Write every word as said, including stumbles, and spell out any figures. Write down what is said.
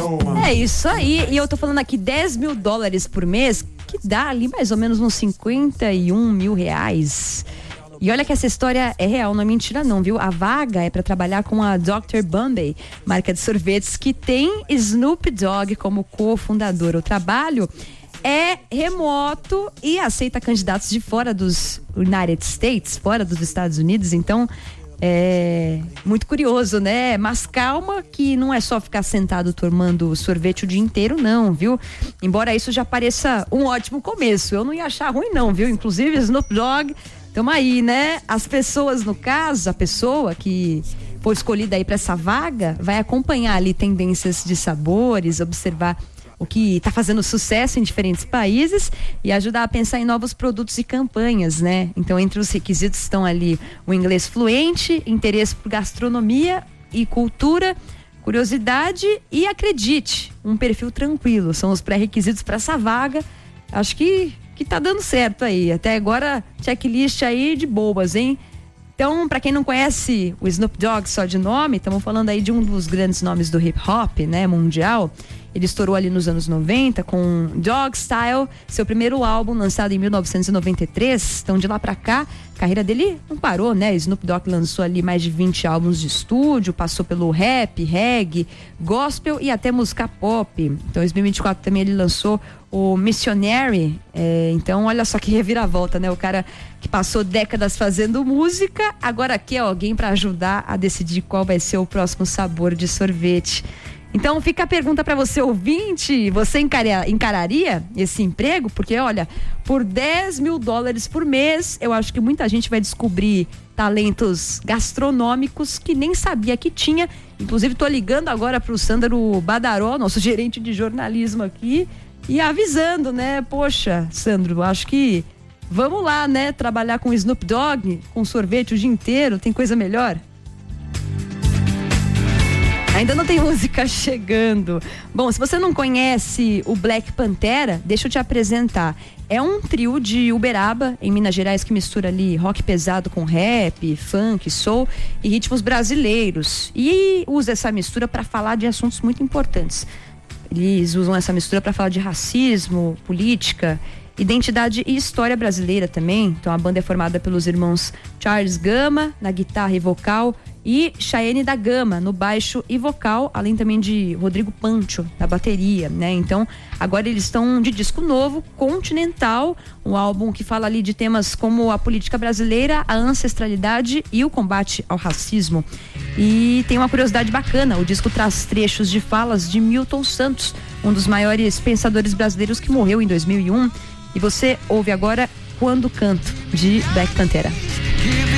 É isso aí, e eu tô falando aqui dez mil dólares por mês, que dá ali mais ou menos uns cinquenta e um mil reais. E olha que essa história é real, não é mentira não, viu? A vaga é para trabalhar com a doutor Bombay, marca de sorvetes que tem Snoop Dogg como cofundador. O trabalho é remoto e aceita candidatos de fora dos United States, fora dos Estados Unidos, então é muito curioso, né? Mas calma que não é só ficar sentado tomando sorvete o dia inteiro, não, viu? Embora isso já pareça um ótimo começo, eu não ia achar ruim não, viu? Inclusive Snoop Dogg, tamo aí, né? As pessoas, no caso, a pessoa que for escolhida aí para essa vaga, vai acompanhar ali tendências de sabores, observar o que está fazendo sucesso em diferentes países e ajudar a pensar em novos produtos e campanhas, né? Então, entre os requisitos estão ali o inglês fluente, interesse por gastronomia e cultura, curiosidade e, acredite, um perfil tranquilo. São os pré-requisitos para essa vaga. Acho que, que tá dando certo aí. Até agora, checklist aí de boas, hein? Então, para quem não conhece o Snoop Dogg só de nome, estamos falando aí de um dos grandes nomes do hip hop, né, mundial. Ele estourou ali nos anos noventa com Dog Style, seu primeiro álbum lançado em mil novecentos e noventa e três. Então, de lá pra cá, a carreira dele não parou, né? Snoop Dogg lançou ali mais de vinte álbuns de estúdio, passou pelo rap, reggae, gospel e até música pop. Então, em dois mil e vinte e quatro também ele lançou o Missionary. É, então, olha só que reviravolta, né? O cara que passou décadas fazendo música, agora quer alguém para ajudar a decidir qual vai ser o próximo sabor de sorvete. Então fica a pergunta para você, ouvinte, você encaria, encararia esse emprego? Porque olha, por dez mil dólares por mês, eu acho que muita gente vai descobrir talentos gastronômicos que nem sabia que tinha. Inclusive tô ligando agora pro Sandro Badaró, nosso gerente de jornalismo aqui, e avisando, né? Poxa, Sandro, acho que vamos lá, né? Trabalhar com Snoop Dogg, com sorvete o dia inteiro, tem coisa melhor? Ainda não tem música chegando. Bom, se você não conhece o Black Pantera, deixa eu te apresentar. É um trio de Uberaba, em Minas Gerais, que mistura ali rock pesado com rap, funk, soul e ritmos brasileiros. E usa essa mistura para falar de assuntos muito importantes. Eles usam essa mistura para falar de racismo, política, identidade e história brasileira também. Então a banda é formada pelos irmãos Charles Gama na guitarra e vocal e Chayenne da Gama no baixo e vocal, além também de Rodrigo Pancho na bateria, né? Então agora eles estão de disco novo, Continental, um álbum que fala ali de temas como a política brasileira, a ancestralidade e o combate ao racismo. E tem uma curiosidade bacana, o disco traz trechos de falas de Milton Santos, um dos maiores pensadores brasileiros que morreu em dois mil e um. E você ouve agora Quando Canto, de Black Pantera.